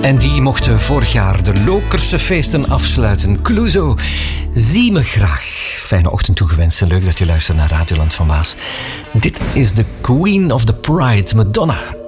En die mochten vorig jaar de Lokerse feesten afsluiten. Clouseau, zie me graag. Fijne ochtend toegewenst en leuk dat je luistert naar Radioland van Waas. Dit is de Queen of the Pride, Madonna.